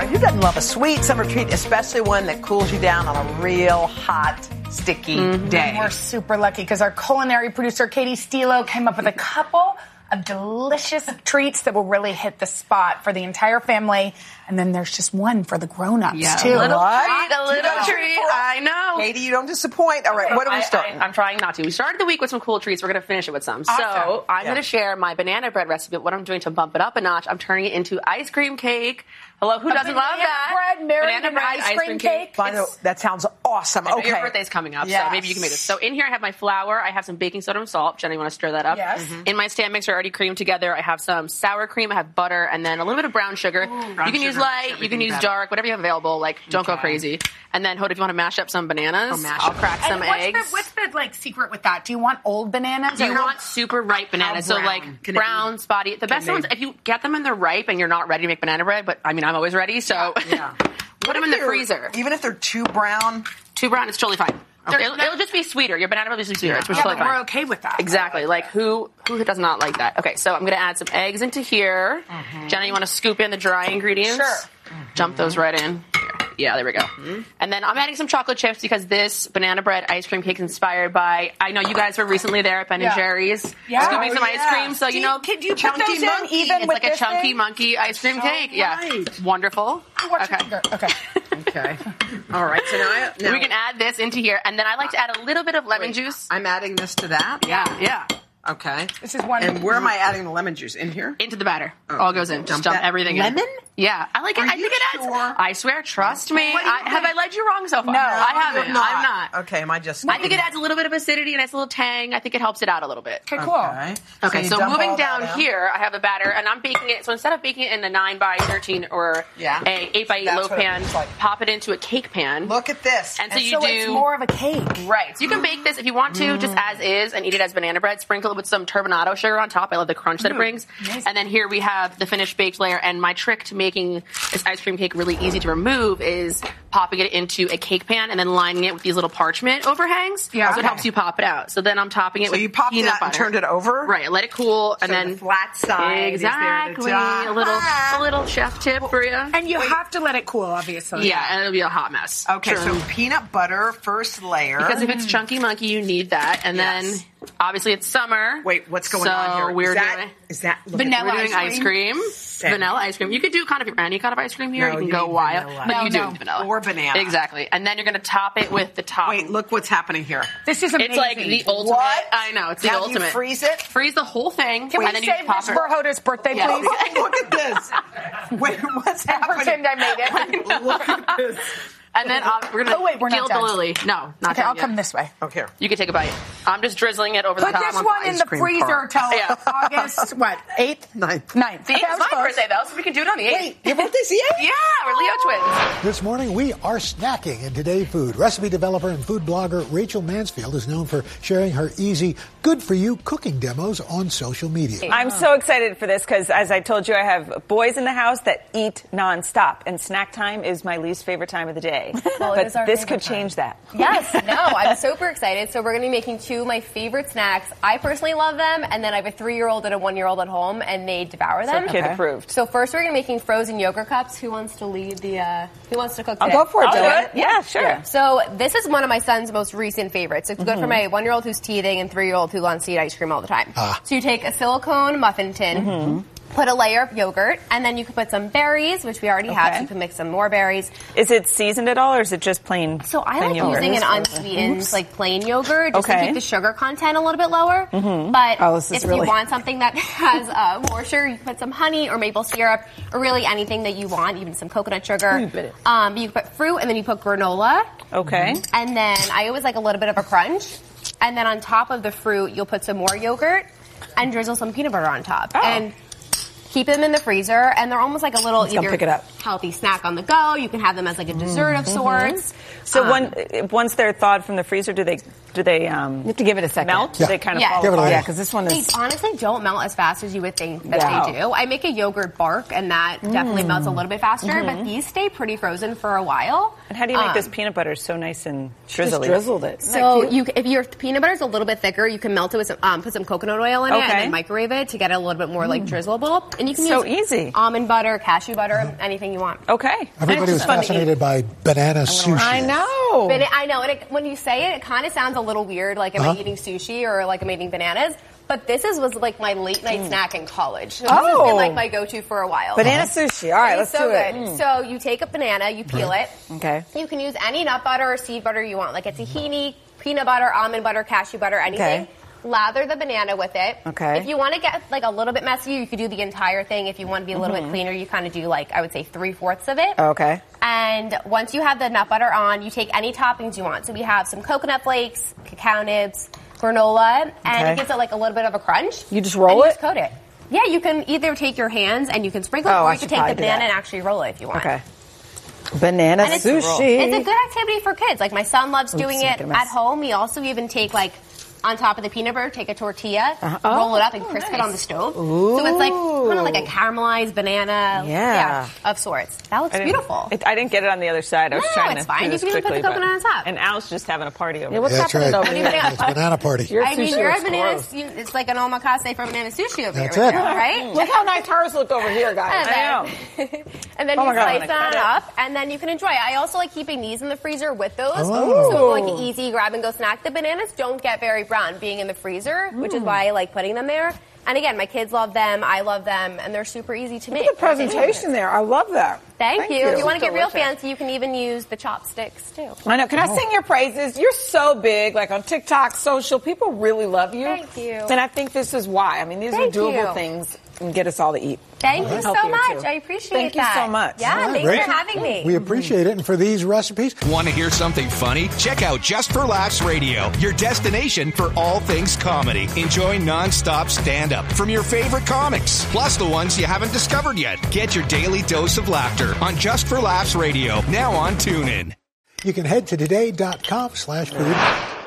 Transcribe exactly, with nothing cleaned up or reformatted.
right, who doesn't love a sweet summer treat, especially one that cools you down on a real hot, sticky mm-hmm. day? We're super lucky because our culinary producer, Katie Stilo, came up with a couple of delicious treats that will really hit the spot for the entire family. And then there's just one for the grown-ups, yeah, too. A little what? treat, a little treat. I know. Katie, you don't disappoint. All right, what are we starting? I, I, I'm trying not to. We started the week with some cool treats. We're going to finish it with some. Awesome. So I'm yeah. going to share my banana bread recipe. What I'm doing to bump it up a notch, I'm turning it into ice cream cake. Hello, who a doesn't love that? Bread, banana bread, ice, ice cream, cream cake. cake. Know, that sounds awesome. I know okay. Your birthday's coming up, yes. so maybe you can make this. So in here I have my flour. I have some baking soda and salt. Jenny, you want to stir that up? Yes. Mm-hmm. In my stand mixer already creamed together, I have some sour cream. I have butter and then a little bit of brown sugar. Ooh, brown you can sugar use light. You can use better. dark. Whatever you have available. Like, don't okay. go crazy. And then, Hoda, if you want to mash up some bananas, oh, I'll crack some what's eggs. The, what's the, like, secret with that? Do you want old bananas? Do you want super ripe bananas? So, like, Can brown, spotty. The best ones, if you get them and they're ripe and you're not ready to make banana bread, but, I mean, I'm always ready, so yeah. put them in the freezer. Even if they're too brown? Too brown, it's totally fine. Okay. It'll, it'll just be sweeter. Your banana bread will just be sweeter. Yeah, it's yeah totally but fine. we're okay with that. Exactly. Like, who who does not like that? Okay, so I'm going to add some eggs into here. Mm-hmm. Jenna, you want to scoop in the dry ingredients? Sure. Mm-hmm. Jump those right in. Yeah, there we go. Mm-hmm. And then I'm adding some chocolate chips because this banana bread ice cream cake is inspired by, I know you guys were recently there at Ben yeah. and Jerry's yeah. scooping oh, some yeah. ice cream. So, you know, could you chunky put those monkey. in even it's with like a chunky thing? monkey ice cream so cake. Nice. Yeah. Wonderful. Okay. Okay. Okay. All right. So now, I, now we can add this into here. And then I like to add a little bit of lemon wait, juice. I'm adding this to that? Yeah. Yeah. Okay. This is one. And where am I adding the lemon juice? In here? Into the batter. Oh, All goes in. Just dump that. everything lemon? in. Lemon? Yeah. I like it. Are I think it adds. sure? I swear, trust me. I, have I led you wrong so far? No, I haven't. not. I'm not. Okay, am I just... I think it adds a little bit of acidity, a nice little tang. I think it helps it out a little bit. Okay, cool. Okay, okay so, so moving down here, I have a batter, and I'm baking it. So instead of baking it in a nine by thirteen or yeah. a eight by eight That's loaf pan, like. pop it into a cake pan. Look at this. And so and you so do... it's more of a cake. Right. So you can bake this if you want to, mm. just as is, and eat it as banana bread. Sprinkle it with some turbinado sugar on top. I love the crunch that it brings. Amazing. And then here we have the finished baked layer. And my trick to making this ice cream cake really easy to remove is popping it into a cake pan and then lining it with these little parchment overhangs. Yeah. So Okay. it helps you pop it out. So then I'm topping it so with you popped peanut it out butter. and turned it over? Right. Let it cool. And so then the flat side exactly. Is there at the top. A little, a little chef tip for you. And you Wait. have to let it cool, obviously. Yeah, and it'll be a hot mess. Okay, True. so peanut butter, first layer. Because if it's chunky monkey, you need that. And yes. then, obviously, it's summer. Wait, what's going so on here? We're is that, doing, is that vanilla we're doing ice cream? ice cream. Vanilla ice cream. You could do kind of any kind of ice cream here. No, you can you go need wild. vanilla. But No, you no. do vanilla. Or banana. Exactly. And then you're going to top it with the top. Wait, look what's happening here. This is amazing. It's like the ultimate. What? I know. It's the now ultimate. You freeze it? Freeze the whole thing. Can and we then you save pop this it. for Hoda's birthday, Yeah. please? Look at this. Wait, what's And happening? pretend I made it. Look at this. And then um, we're going to Oh, wait, we're not gild the done. lily. No, not Okay, done I'll yet. come this way. Okay. You can take a bite. I'm just drizzling it over Put the top. this on one the in ice the cream freezer part. till Yeah. August, what, eighth? Ninth. Ninth. See, Okay, I it's was my close. birthday, though, so we can do it on the eighth. Wait, your birthday's the eighth? Yeah, we're Leo twins. This morning, we are snacking in Today Food. Recipe developer and food blogger Rachel Mansfield is known for sharing her easy, good-for-you cooking demos on social media. I'm so excited for this because, as I told you, I have boys in the house that eat nonstop, and snack time is my least favorite time of the day. Well, it but is our this favorite could change that. Yes, no, I'm super excited. So we're going to be making two of my favorite snacks. I personally love them, and then I have a three-year-old and a one-year-old at home, and they devour them. So kid okay. approved. So first we're going to be making frozen yogurt cups. Who wants to lead the, uh, who wants to cook I'll today? go for it, I'll do do it. Yeah, sure. Yeah. So this is one of my son's most recent favorites. It's good mm-hmm. for my one-year-old who's teething and three-year-old who wants to eat ice cream all the time. Ah. So you take a silicone muffin tin, mm-hmm. put a layer of yogurt, and then you can put some berries, which we already okay. have, so you can mix some more berries. Is it seasoned at all, or is it just plain So I plain like yogurt? using an unsweetened, Oops. like plain yogurt, just okay. to keep the sugar content a little bit lower. Mm-hmm. But oh, this is if really... you want something that has uh, more sugar, you can put some honey or maple syrup, or really anything that you want, even some coconut sugar. Um, you can put fruit, and then you put granola. Okay. And then I always like a little bit of a crunch. And then on top of the fruit, you'll put some more yogurt and drizzle some peanut butter on top. Oh. And keep them in the freezer, and they're almost like a little Let's either pick it up. healthy snack on the go. You can have them as like a dessert of sorts. Mm-hmm. So um, when, once they're thawed from the freezer, do they do they um, you have to give it a second. melt? Yeah. Do they kind of Yeah. fall Give it a apart? little. Yeah, because this one is... They honestly don't melt as fast as you would think that Yeah. they do. I make a yogurt bark, and that mm. definitely melts a little bit faster, mm-hmm. but these stay pretty frozen for a while. And how do you make um, this peanut butter so nice and drizzly? Just drizzled it. So you, if your peanut butter is a little bit thicker, you can melt it with some, um, put some coconut oil in Okay. it, and then microwave it to get it a little bit more like drizzleable. And you can So use easy. almond butter, cashew butter, anything you want. Okay. Everybody was fascinated by banana sushi. I know. But it, I know, and it, when you say it, it kind of sounds a little weird, like am Uh-huh. I eating sushi or like am I eating bananas? But this is was like my late night snack in college. So this has Oh. been like my go-to for a while. Banana sushi. All right, It let's is so do it. good. So you take a banana, you peel it. Okay. You can use any nut butter or seed butter you want, like a tahini, peanut butter, almond butter, cashew butter, anything. Okay. Lather the banana with it. Okay. If you want to get like a little bit messy, you could do the entire thing. If you want to be a little bit cleaner, you kind of do like I would say three fourths of it. Okay. And once you have the nut butter on, you take any toppings you want. So we have some coconut flakes, cacao nibs, granola, and Okay. it gives it like a little bit of a crunch. You just roll and you it? Just coat it. Yeah, you can either take your hands and you can sprinkle, Oh, it, or I you can should take probably the do banana that. and actually roll it if you want. Okay. Banana And it's, sushi. it's a good activity for kids. Like my son loves doing Oops, it making a mess. at home. We also even take like on top of the peanut butter, take a tortilla, Uh-huh. roll Oh, it up and crisp it on the stove. So it's like kind of like a caramelized banana, Yeah. of sorts. That looks I didn't- beautiful. It, I didn't get it on the other side. I was No, trying it's to fine. do You this can even put quickly, the coconut but- on top. And Al's just having a party over Yeah, what's there. That's happening right. over here? It's banana party. Your I mean, sushi your looks banana, gross. you, it's like an omakase for banana sushi over That's here, it. right? Look how nice hers look over here, guys. And I know. then, and then Oh you my God, slice I'm that gonna cut up, and then you can enjoy it. I also like keeping these in the freezer with those. Oh. So like easy grab and go snack. The bananas don't get very brown being in the freezer, which is why I like putting them there. And again, my kids love them, I love them, and they're super easy to make. Look at the presentation there. I love that. Thank, Thank you. you. If you want to get real Delicious. fancy, you can even use the chopsticks too. I know. Can I sing your praises? You're so big, like on TikTok, social. People really love you. Thank you. And I think this is why. I mean, these Thank are doable you. things and get us all to eat. Thank you so Healthier, much. too. I appreciate Thank you that. so much. Yeah, All right, thanks Rachel. for having me. We appreciate it. And for these recipes, Want to hear something funny? Check out Just for Laughs Radio, your destination for all things comedy. Enjoy non-stop stand-up from your favorite comics, plus the ones you haven't discovered yet. Get your daily dose of laughter on Just for Laughs Radio, now on TuneIn. you can head to today dot com slash food.